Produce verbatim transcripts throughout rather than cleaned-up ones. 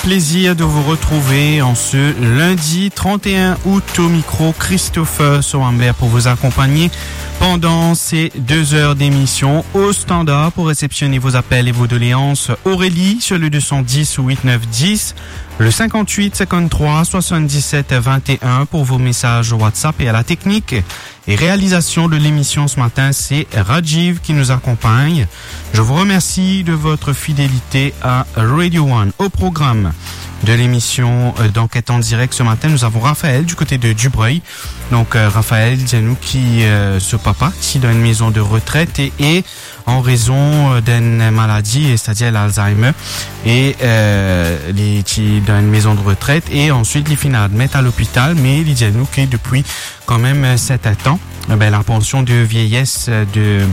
Plaisir de vous retrouver en ce lundi trente et un août au micro. Christopher Soambert pour vous accompagner pendant ces deux heures d'émission. Au standard pour réceptionner vos appels et vos doléances, Aurélie sur le deux cent dix ou huit neuf dix, le cinquante-huit cinquante-trois soixante-dix-sept vingt et un pour vos messages WhatsApp, et à la technique et réalisation de l'émission ce matin, c'est Rajiv qui nous accompagne. Je vous remercie de votre fidélité à Radio One. Au programme de l'émission d'enquête en direct ce matin, nous avons Raphaël du côté de Dubreuil. Donc euh, Raphaël, dis-nous qui euh, ce papa qui dans une maison de retraite et, et en raison d'une maladie, c'est-à-dire l'Alzheimer, et euh, les qui dans une maison de retraite, et ensuite les finit admettre à l'hôpital, mais il dit nous que depuis quand même sept ans, ben la pension de vieillesse de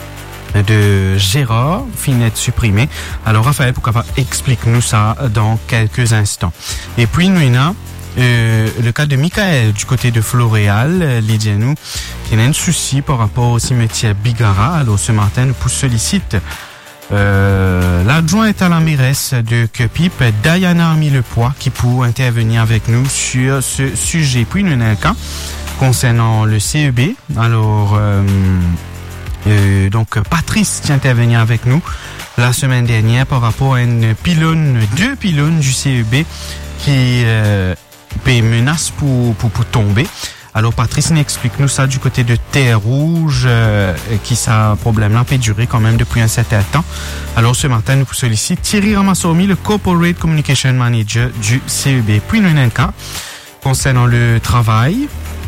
de Gérard finit d'être supprimée. Alors Raphaël, pourquoi pas, explique-nous ça dans quelques instants. Et puis nous avons euh, le cas de Michael du côté de Floréal, il dit nous qu'il y a un souci par rapport au cimetière Bigara. Alors ce matin, nous sollicite euh, l'adjointe à la mairesse de Quepip, Diana Army-Lepoix, qui peut intervenir avec nous sur ce sujet. Puis nous avons un cas concernant le C E B. Alors euh, Euh, donc Patrice qui intervenir avec nous la semaine dernière par rapport à une pylône, deux pylônes du C E B qui euh, menace pour, pour, pour tomber. Alors Patrice explique-nous ça du côté de Terre Rouge, euh, qui ça problème là peut durer quand même depuis un certain temps. Alors ce matin nous sollicite Thierry Ramassomi, le Corporate Communication Manager du C E B. Puis nous avons un cas concernant le travail.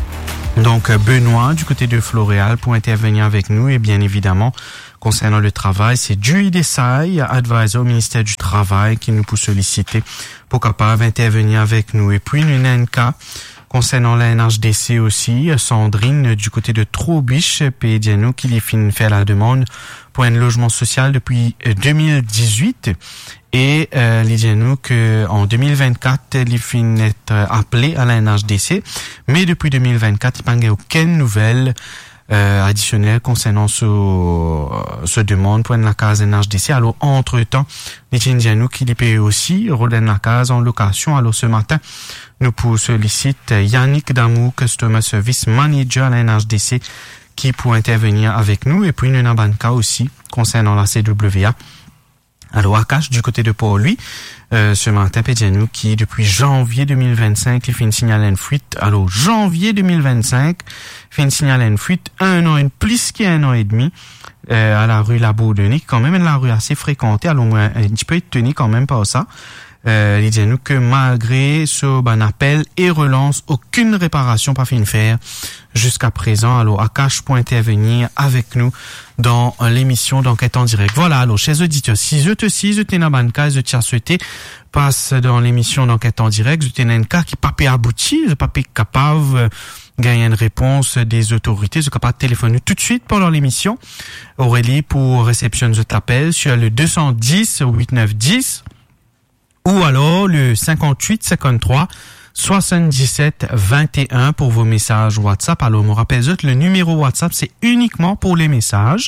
Donc, Benoît, du côté de Floréal, pour intervenir avec nous. Et bien évidemment, concernant le travail, c'est Julie Desai, advisor au ministère du Travail, qui nous peut solliciter pour capable intervenir avec nous. Et puis, nous avons un cas concernant la N H D C aussi, Sandrine, du côté de Troubiche, pays nous qui lui finit faire la demande pour un logement social depuis deux mille dix-huit. Et euh, il dit nous qu'en deux mille vingt-quatre, il finit d'être appelé à la N H D C, mais depuis deux mille vingt-quatre, il n'y a aucune nouvelle euh, additionnelle concernant ce, euh, ce demande pour la case N H D C. Alors, entre-temps, il dit nous qu'il peut aussi rouler la case en location. Alors, ce matin, nous pour solliciter Yannick Damou, Customer Service Manager à la N H D C, qui peut intervenir avec nous. Et puis, nous avons un cas aussi concernant la C W A. Alors, Akash, du côté de Port-Louis, euh, ce matin, Pédianou, qui, depuis janvier deux mille vingt-cinq, il fait une signal à une fuite. Alors, janvier deux mille vingt-cinq, fait une signal à une fuite, un an, une plus qu'un an et demi, euh, à la rue La Bourdonnais, quand même, la rue assez fréquentée. Alors, un petit peu étonné quand même par ça. Euh, il dit nous que malgré ce bon appel et relance, aucune réparation pas fait une faire jusqu'à présent. Alors, Akash pour intervenir avec nous dans l'émission d'enquête en direct. Voilà, alors, chers auditeurs, si je te si je t'ai na banca, je t'ai souhaité passe dans l'émission d'enquête en direct, je t'ai un cas qui pas pu aboutir, je pas pu capable gagner une réponse des autorités, je capable de téléphoner tout de suite pendant l'émission. Aurélie pour réception, je t'appelle sur le deux cent dix huit neuf dix. Ou alors le cinquante-huit cinquante-trois soixante-dix-sept vingt et un pour vos messages WhatsApp. Alors, je me rappelle, le numéro WhatsApp, c'est uniquement pour les messages.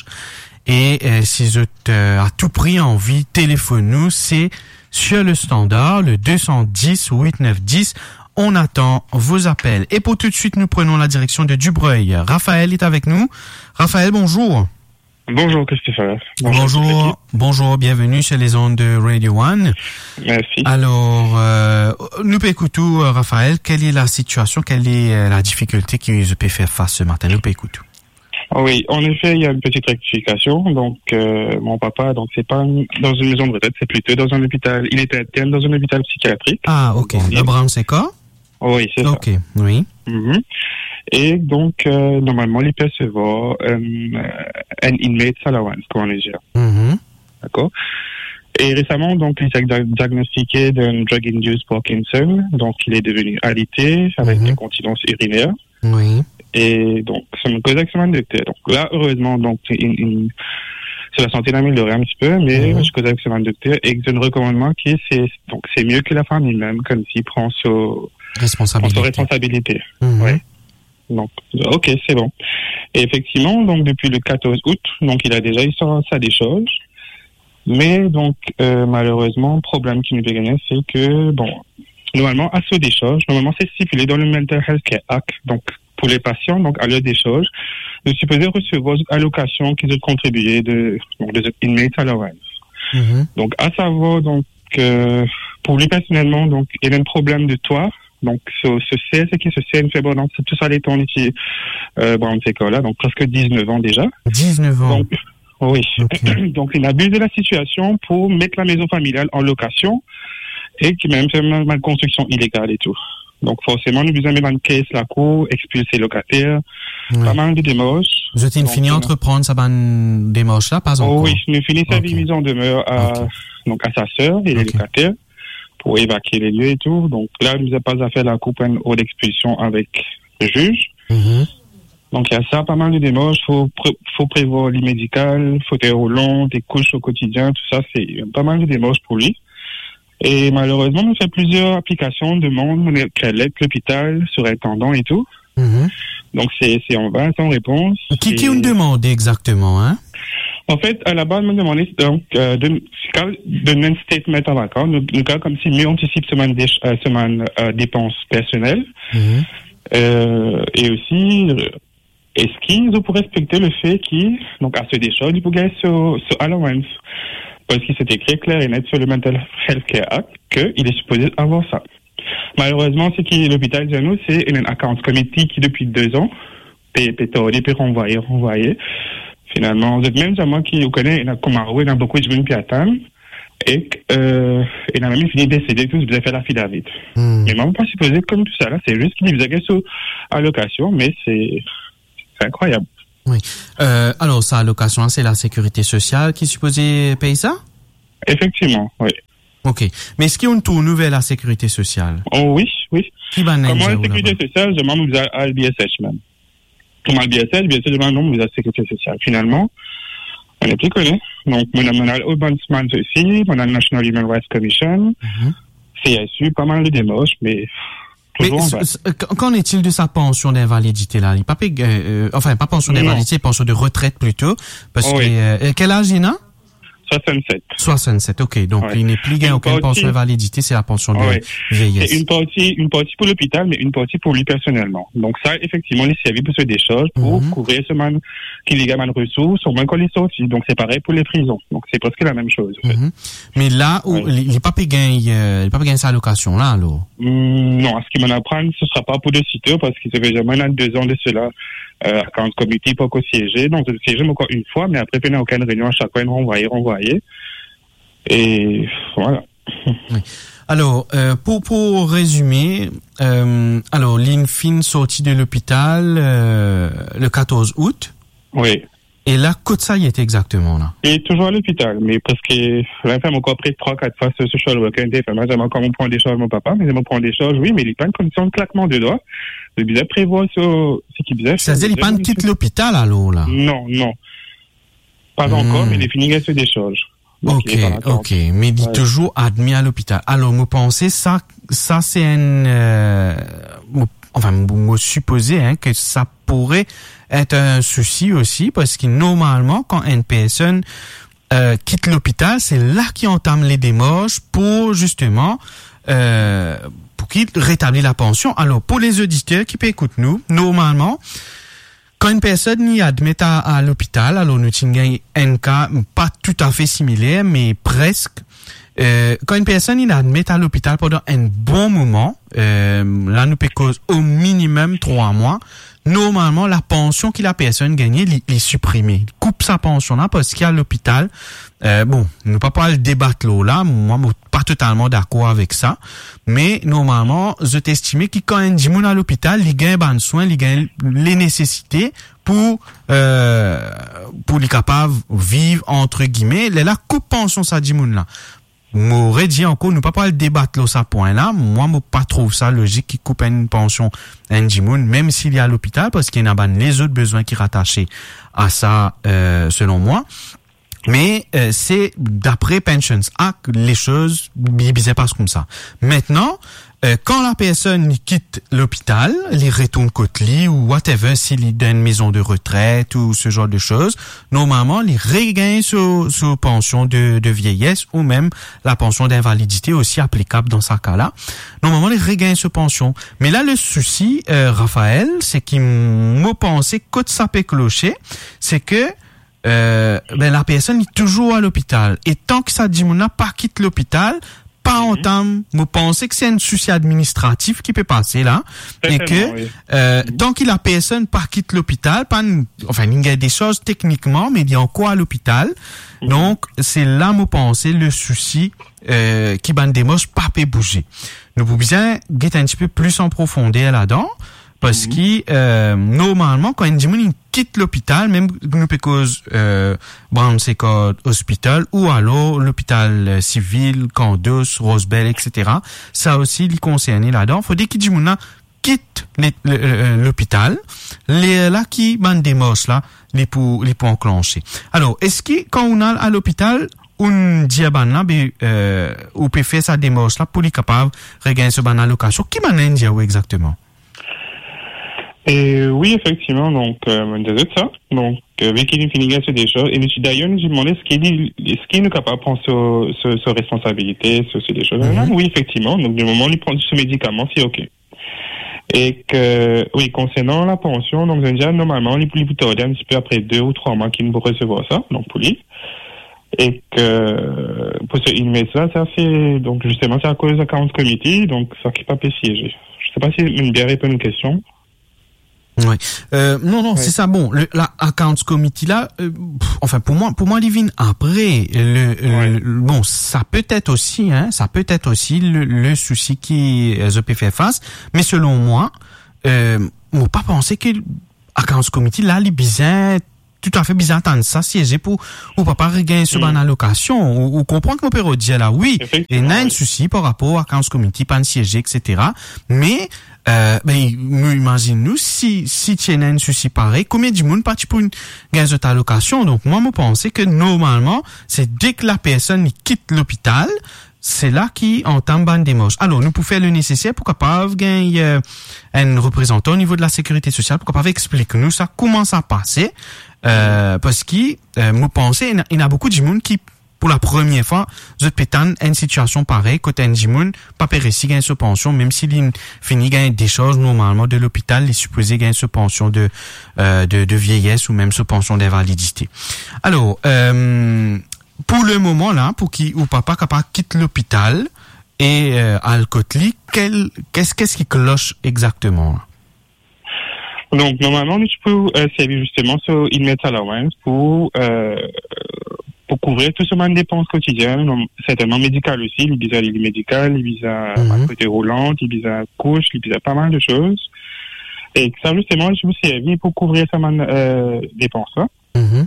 Et euh, si vous êtes euh, à tout prix envie, téléphone-nous, c'est sur le standard, le deux cent dix huit neuf dix. On attend vos appels. Et pour tout de suite, nous prenons la direction de Dubreuil. Raphaël est avec nous. Raphaël, bonjour. Bonjour Christopher. Bonjour, bonjour, bonjour, bienvenue sur les ondes de Radio One. Merci. Alors, euh, nous écoutons tout, Raphaël, quelle est la situation, quelle est la difficulté que je peux faire face ce matin? Nous écoutons tout. Oui, en effet, il y a une petite rectification. Donc, euh, mon papa, donc c'est pas dans une maison de retraite, c'est plutôt dans un hôpital. Il était interne dans un hôpital psychiatrique. Ah, ok. Abraham Seka? Oui, c'est ça. Ok, oui. Mm-hmm. Et donc, euh, normalement, il peut recevoir euh, un inmate allowance, comme on dit. Mm-hmm. D'accord. Et récemment, donc, il s'est diagnostiqué d'un drug-induced Parkinson. Donc, il est devenu alité avec mm-hmm. incontinence urinaire. Oui. Et donc, c'est une cause extrêmement docteur. Donc là, heureusement, donc, une, une, c'est la santé d'améliorer un petit peu, mais mm-hmm. je cause extrêmement docteur. Et un recommandement qui est, c'est, donc, c'est mieux que la famille même, comme s'il prend son responsabilité. Prend son responsabilité. Mm-hmm. Ouais. Donc, ok, c'est bon. Et effectivement, donc, depuis le quatorze août, donc, il a déjà eu sa, sa décharge. Mais donc, euh, malheureusement, le problème qui nous est gagné, c'est que, bon, normalement, à ce décharge, normalement, c'est stipulé dans le Mental Health Care Act. Donc, pour les patients, donc, à leur décharge, de supposer recevoir des allocations qui ont contribué de, donc, des inmates allowance. Mm-hmm. Donc, à savoir, donc, euh, pour lui personnellement, donc, il y a un problème de toit. Donc, ce, ce C S qui ce C N fait bon, c'est tout ça les temps ici, euh, bon, c'est quoi là, donc, presque dix-neuf ans déjà. dix-neuf ans. Donc, oui. Okay. Donc, il abuse de la situation pour mettre la maison familiale en location et qui même fait une construction illégale et tout. Donc, forcément, nous vous amener dans une caisse, la cour, expulser locataires, ouais. Pas mal de démarches. Vous êtes fini à entreprendre sa bonne démarche-là, pas encore? Oh, oui, nous finissons okay. sa mise en demeure à, okay. donc, à sa sœur et les okay. locataires pour évacuer les lieux et tout. Donc, là, nous n'avons pas à faire la coupe ou d'expulsion avec le juge. Mm-hmm. Donc, il y a ça, pas mal de démarches. Faut, pré- faut prévoir lit médical, fauteuil roulant, des couches au quotidien, tout ça, c'est pas mal de démarches pour lui. Et malheureusement, on fait plusieurs applications, demandes, on est l'aide, l'hôpital, surintendant et tout. Mm-hmm. Donc, c'est, c'est en vain, sans réponse. Qui, qui on demande exactement, hein? En fait, à la base, on me demandait, donc, euh, de, de un statement en vacances, nous, nous, comme si mieux anticipe semaine, dé, euh, semaine, euh, dépenses personnelles. Mm-hmm. Euh, et aussi, est-ce qu'ils ont pour respecter le fait qu'ils, donc, à ce décharge, ils peuvent gagner ce, ce allowance? Parce qu'il s'est écrit clair et net sur le Mental Health Care Act qu'il est supposé avoir ça. Malheureusement, ce qui est l'hôpital de nous, c'est un account committee qui, depuis deux ans, peut pétardé, peut renvoyer, renvoyer. Finalement, vous êtes même moi qui vous connaît, il y a comme Maroué, il y a beaucoup de gens qui attendent. Et, euh, il a même fini de décéder, tous, vous avez fait la file à vite. Mm. Il n'est même pas supposé comme tout ça, là. C'est juste qu'il faisait sur allocation, mais c'est, c'est incroyable. Oui. Euh, alors, sa allocation, c'est la sécurité sociale qui est supposée payer ça? Effectivement, oui. OK. Mais est-ce qu'il y a une tour nouvelle à la sécurité sociale? Oh, oui, oui. Qui va Comment la sécurité sociale, je demande à L B S H même. Comment L B S H, L B S H demande non, vous avez la sécurité sociale. Finalement, on est plus connu. Donc, on a l'Ombudsman aussi, on a le National Human Rights Commission, mm-hmm. C S U, pas mal de démarches, mais... Mais qu'en est-il de sa pension d'invalidité là? Il pas payé, euh, enfin pas pension d'invalidité, pension de retraite plutôt, parce oh, que oui. euh, quel âge il a? soixante-sept. soixante-sept, ok. Donc, ouais. Il n'est plus gain aucune pension d'invalidité, c'est la pension de ouais. vieillesse. C'est une partie, une partie pour l'hôpital, mais une partie pour lui personnellement. Donc, ça, effectivement, il est servi pour se décharge, pour mm-hmm. couvrir ce man, qu'il y a man ressources, au moins qu'on les sorti. Donc, c'est pareil pour les prisons. Donc, c'est presque la même chose. En fait. Mm-hmm. Mais là, où, ouais. il n'est pas payé, il n'est pas payé sa allocation, là, alors? Mm, non, à ce qu'il m'en apprend, ce sera pas pour de sitôt, parce qu'il se fait jamais dans deux ans de cela. Euh, quand le comité pas qu'au siéger, donc, je siéger encore une fois, mais après, il n'y a aucune réunion à chaque fois, il renvoyer, renvoyer. Et voilà. Oui. Alors, euh, pour pour résumer, euh, alors l'Infine sortie de l'hôpital euh, le quatorze août. Oui. Et là, côté ça y est exactement là. Et toujours à l'hôpital, mais parce que l'enfant m'a encore pris trois quatre fois ce social worker, moi j'aime encore me prendre des charges mon papa, mais j'aime me prendre des charges, oui, mais il n'est pas une condition de claquement de doigts. Le bizarre prévoit ce ce qui bizarre. C'est-à-dire il n'est pas une quitte l'hôpital alors là. Non, non. Pas hmm. encore, mais il est fini sur des charges. Donc, ok, ok, mais il est ouais. toujours admis à l'hôpital. Alors, vous pensez ça, ça c'est un, euh, enfin, vous supposez hein, que ça pourrait être un souci aussi, parce que normalement, quand une personne euh, quitte l'hôpital, c'est là qu'il entame les démarches pour justement euh, pour qu'il rétablisse la pension. Alors, pour les auditeurs qui peuvent écouter nous, normalement. Quand une personne y admet à, à l'hôpital, alors nous avons un cas pas tout à fait similaire, mais presque. Euh, quand une personne y admet à l'hôpital pendant un bon moment, euh, là nous peut cause au minimum trois mois. Normalement, la pension que la personne gagnait, il est supprimée. Il coupe sa pension là parce qu'il y a l'hôpital. Euh, bon, nous ne pouvons pas le débattre là, moi, je suis pas totalement d'accord avec ça. Mais, normalement, je t'estime que quand un dimoun à l'hôpital, il gagne ban soin, il gagne les nécessités pour, euh, pour les capables vivre, entre guillemets, la coupe pension ça dimoun là. M'aurait dit encore, nous pas pas le débattre là, ça point là. Moi, moi pas trouve ça logique qu'il coupe une pension un dimoun, même s'il y a à l'hôpital, parce qu'il y a les autres besoins qui rattachés à ça, euh, selon moi. Mais euh, c'est d'après Pensions Act, les choses ne passent comme ça. Maintenant, euh, quand la personne quitte l'hôpital, les retourne côté ou whatever, s'il est dans une maison de retraite ou ce genre de choses, normalement, les regagne sur, sur pension de, de vieillesse ou même la pension d'invalidité aussi applicable dans ce cas-là. Normalement, les regagne sur pension. Mais là, le souci, euh, Raphaël, c'est qu'il m'a pensé que ça peut clocher, c'est que Euh, ben la personne est toujours à l'hôpital et tant que ça dit mon n'a pas quitte l'hôpital, pas mm-hmm. entame, me penser que c'est un souci administratif qui peut passer là et que oui. euh, mm-hmm. tant que la personne pas quitte l'hôpital, pas enfin il y a des choses techniquement mais il y a encore à l'hôpital. Mm-hmm. Donc c'est là me penser le souci euh, qui ban des moches pas peut bouger. Nous pouvons bien get un petit peu plus en profondeur là-dedans. Parce mm-hmm. que euh, normalement quand une personne quitte l'hôpital, même nous peut cause euh, bon c'est quoi hospital ou alors l'hôpital civil, Candos, Rosebell, et cetera. Ça aussi les concerné là-dedans. Faut dire que une personne quitte les, le, l'hôpital, les là qui ban des moches là, les pour les pour enclencher. Alors est-ce que quand on a à l'hôpital un diaban là, ben euh, on peut faire sa démarche là pour les capables regagner ce ban allocation. Qui m'en a exactement? Et oui, effectivement, donc, euh, on disait ça. Donc, avec une finissant des choses. Et d'ailleurs, nous demandé ce qu'il dit, est-ce qu'il est capable de prendre sur, sur, sur responsabilité, sur, sur des choses. Mm-hmm. Oui, effectivement. Donc, du moment où il prend ce médicament, c'est OK. Et que, oui, concernant la pension, donc, je dis, normalement, il peut tarder un petit peu après deux ou trois mois qu'il peut recevoir ça, donc, pour lui. Et que, pour ce, il met ça, ça fait, donc, justement, c'est à cause de account committee, donc, ça qui pas peut siéger. Je sais pas si une bien répond une question. Oui. Euh, non, non, ouais. C'est ça. Bon, le, la accounts committee là, euh, pff, enfin pour moi, pour moi, Livine, après, le, ouais. le, bon, ça peut être aussi, hein, ça peut être aussi le, le souci qui euh, peut faire face, mais selon moi, euh, on n'a pas pensé que accounts committee là, les bizarres, tout à fait bizarre d'entendre ça siéger pour ou papa regagner sur une allocation ou, ou comprendre qu'on peut redire là, oui, et n'a un souci par rapport à accounts committee, pas siéger, et cetera. Mais Euh, ben, imagine-nous, si, si tu as un souci pareil, combien de monde parti pour une gaz de allocation? Donc, moi, je pense que normalement, c'est dès que la personne quitte l'hôpital, c'est là qui entame ban des moches. Alors, nous pouvons faire le nécessaire pour capable gagner euh, un représentant au niveau de la sécurité sociale pour capable expliquer nous ça, comment ça passe, euh, parce que, euh, moi, pense, il y a beaucoup de monde qui pour la première fois, je pétane une situation pareille, côté un jimoun, pas péréci gagne sa pension, même s'il finit gagne des choses, normalement, de l'hôpital, il est supposé gagner sa pension de, euh, de, de vieillesse ou même sa pension d'invalidité. Alors, euh, pour le moment, là, pour qui, ou papa, capable quitte l'hôpital et, euh, à Alcotli, quel, qu'est-ce, qu'est-ce qui cloche exactement? Donc, normalement, tu peux, euh, servir justement sur Inmate Allowance pour, euh, pour couvrir tout ce manque de dépenses quotidiennes, certainement médicales aussi, il visa les médicales, il visa mm-hmm. à côté roulante, il visa couche, il visa pas mal de choses. Et ça, justement, je vous servis pour couvrir ce manque de euh, dépenses. Hein. Mm-hmm.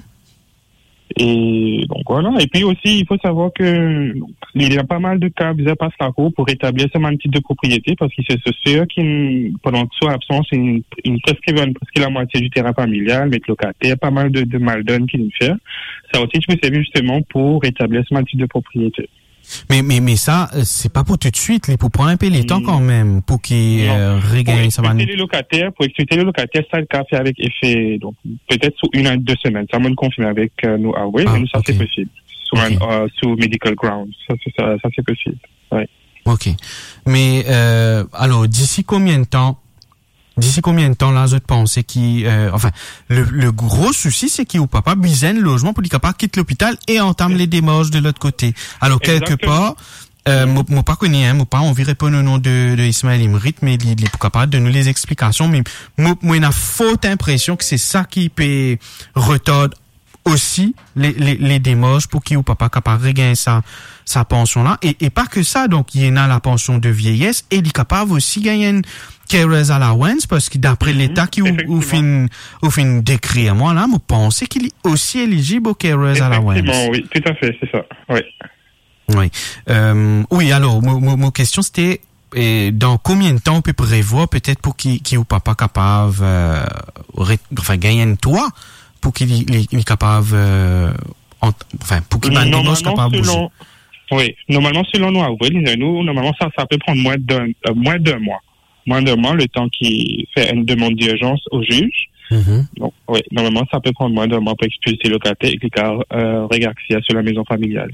Et donc voilà. Et puis aussi, il faut savoir que donc, il y a pas mal de cas visa passe la cour pour établir ce même type de propriété parce que c'est ceux qui, pendant que soit absence, une, une presque, presque la moitié du terrain familial, mais locataire, pas mal de, de mal donne qu'il nous fait. Ça aussi, je peux servir justement pour établir ce même type de propriété. Mais, mais, mais ça, c'est pas pour tout de suite, il faut prendre un peu les temps quand même, pour qu'il euh, regagne sa manière. Pour expliquer les locataires, pour expliquer les locataires, ça, le cas fait avec effet, donc, peut-être sous une à deux semaines. Ça m'a confirmé avec euh, nous, ah oui, ah, mais nous, ça okay. c'est possible. Sous, okay. un, euh, sous medical grounds. Ça, c'est, ça, ça c'est possible. Ouais. Ok. Mais, euh, alors, d'ici combien de temps, D'ici combien de temps, là, je pensais qu'il, euh, enfin, le, le gros souci, c'est qu'il ou papa bisaine le logement pour qu'il papa quitte l'hôpital et entame les démarches de l'autre côté. Alors, exactement. Quelque part, euh, moi, moi pas connais, hein, moi pas, on verrait pas le nom de, de Ismaël Imrit, mais il, il est capable de nous les explications, mais moi, moi, il a faute impression que c'est ça qui peut retarder aussi les, les, les démarches pour qu'il ou papa capable de regagner sa, sa pension là. Et, et pas que ça, donc, il y en a la pension de vieillesse et il est capable aussi de gagner une carers allowance parce que d'après mm-hmm. l'État qui ou, ou fin, ou fin décrire, moi là, je pense qu'il est aussi éligible au carers allowance. Effectivement, oui, tout à fait, c'est ça, oui. Oui, euh, oui, alors, ma question c'était, et dans combien de temps on peut prévoir peut-être pour qu'il, qu'il ou papa capable, euh, ré, enfin, gagner un toit pour qu'il il, il est capable, euh, en, enfin, pour qu'il y ait des moches capables de bouger. Oui, normalement, selon nous, oui, nous, normalement, ça, ça peut prendre moins d'un, euh, moins d'un mois. Moins d'un mois, le temps qu'il fait une demande d'urgence au juge. Mm-hmm. Donc, oui, normalement, ça peut prendre moins d'un mois pour expulser le locataire et qu'il a euh, réaxia sur la maison familiale.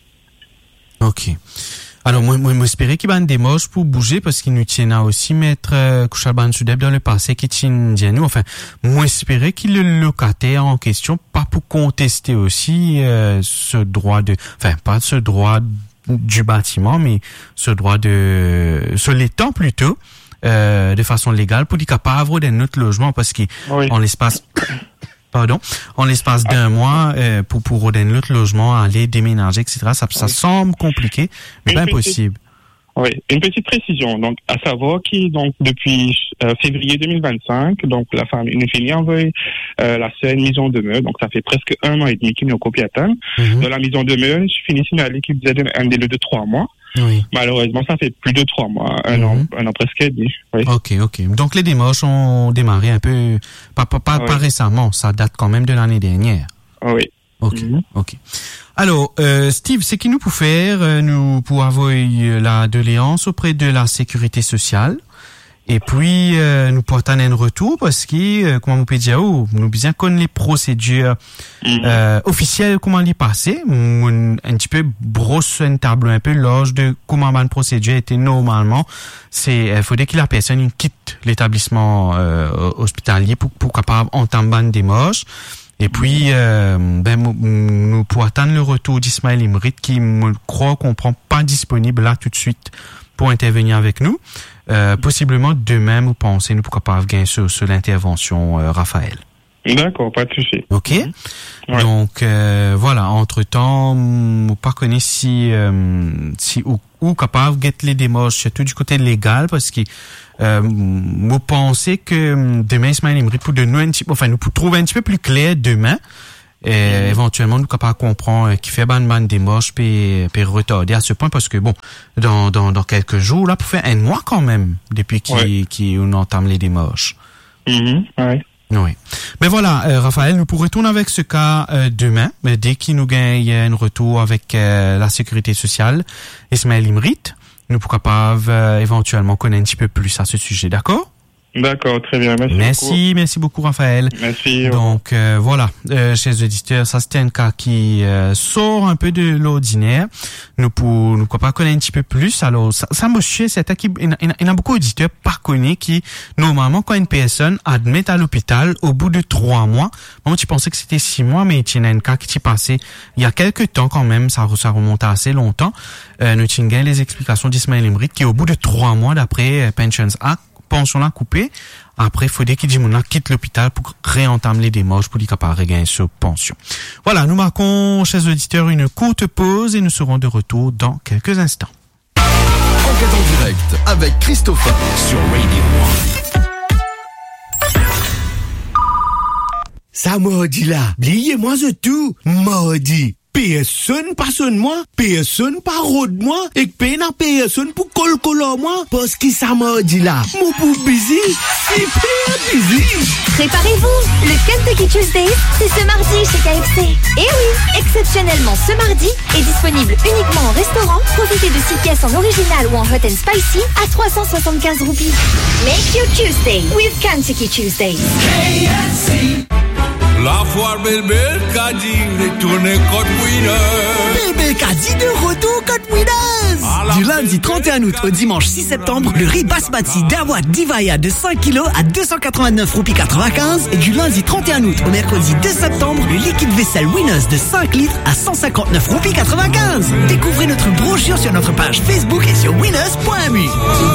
OK. Alors, moi, moi, moi, j'espérais qu'il y ait des moches pour bouger parce qu'il nous tient à aussi mettre, euh, Kouchalban Sudeb dans le passé qui tient nous. Enfin, moi, j'espérais qu'il le locataire en question, pas pour contester aussi, euh, ce droit de, enfin, pas ce droit du bâtiment, mais ce droit de, ce l'étang plutôt, euh, de façon légale pour dire qu'il n'y a pas à avoir d'un autre logement parce qu'en oui. l'espace, pardon, en l'espace d'un mois, euh, pour, pour un autre logement, aller déménager, et cetera. Ça, ça oui. semble compliqué, mais pas impossible. Oui, une petite précision. Donc, à savoir que, donc, depuis euh, février deux mille vingt-cinq, donc, la famille, une famille envoie euh, la scène mise en demeure. Donc, ça fait presque un an et demi qu'il n'y a copié à terme. Mm-hmm. Dans la mise en demeure, je finis signaler qu'il faisait un délai de trois mois. Oui. Malheureusement, ça fait plus de trois mois, un mm-hmm. an, un an presque et demi. Oui. Ok, ok. Donc les démarches ont démarré un peu, pas, pas, pas, oui. pas récemment, ça date quand même de l'année dernière. Oui. Ok, mm-hmm. ok. Alors, euh, Steve, c'est qui nous peut faire, euh, nous pour avoir la doléance auprès de la sécurité sociale. Et puis, euh, nous pourrons attendre un retour parce que, euh, comment on peut dire, oh, nous bien connaître les procédures euh, officielles, comment les passer, un, un petit peu brosse un tableau un peu large de comment une procédure était normalement. C'est, il faudrait que la personne quitte l'établissement euh, hospitalier pour pour capable entamer une démarche. Et puis, euh, ben, nous pourrons attendre le retour d'Ismaël Imrit qui, me croit, qu'on prend pas disponible là tout de suite pour intervenir avec nous. Euh, possiblement demain, vous pensez, nous pourquoi pas gagner sur, sur l'intervention, euh, Raphaël. D'accord, pas de souci. OK. Ouais. Donc, euh, voilà, entre-temps, vous pas connaître si, euh, si, ou, ou capable de les démarches, surtout du côté légal, parce que, euh, vous pensez que demain, Ismaël Imrit, pour de nous un petit peu, enfin, nous pour trouver un petit peu plus clair demain, et mmh. éventuellement nous capable comprendre qui fait ban ban des moches puis puis retarder à ce point parce que bon dans dans dans quelques jours là pour faire un mois quand même depuis qui ouais. qui on entame les démarches. Mmh, ouais. Oui. Mais voilà, euh, Raphaël, nous pourrons retourner avec ce cas euh, demain, mais dès qu'il nous gagne un retour avec euh, la sécurité sociale, Ismaël Imrit, nous pourrons pas euh, éventuellement connaître un petit peu plus à ce sujet, d'accord? D'accord, très bien, merci, merci beaucoup. Merci beaucoup, Raphaël. Merci. Donc, euh, voilà, euh, chers auditeurs, ça c'était un cas qui euh, sort un peu de l'ordinaire. Nous pour nous pas connaître un petit peu plus. Alors, ça, ça me chie, c'est un qui, il y a beaucoup d'auditeurs pas connus qui, normalement, quand une personne admet à l'hôpital au bout de trois mois, moi, tu pensais que c'était six mois, mais il y a un cas qui s'est passé il y a quelques temps quand même, ça, ça remonte à assez longtemps. Euh, nous avons les explications d'Ismaël Imrit qui, au bout de trois mois d'après euh, Pensions Act, pension là coupée. Après, il faudrait qu'il dit mon quitte l'hôpital pour réentamer les démarches pour lui capable regagner sur pension. Voilà, nous marquons, chers auditeurs, une courte pause et nous serons de retour dans quelques instants. Enquête en direct avec Christopher sur Radio One. Ça maudit là, oubliez-moi de tout, maudit. Personne pas sonne moi, personne pas rôde moi, et peine à personne pour col color moi, parce que ça m'a dit là, mon pour busy, super busy. Préparez-vous, le Kentucky Tuesday, c'est ce mardi chez K F C. Et oui, exceptionnellement ce mardi, est disponible uniquement en restaurant, profitez de six pièces en original ou en hot and spicy à trois cent soixante-quinze roupies. Make your Tuesday with Kentucky Tuesday. K F C. La foire Belle-Belle Caddy est tournée Code Winners. Belle-Belle Caddy de retour Code Winners. Du lundi trente et un août au dimanche six septembre, le riz basmati Dawat Divaya de cinq kilos à deux cent quatre-vingt-neuf roupies quatre-vingt-quinze. Et du lundi trente et un août au mercredi deux septembre, le liquide vaisselle Winners de cinq litres à cent cinquante-neuf roupies quatre-vingt-quinze. Découvrez notre brochure sur notre page Facebook et sur winners point m u.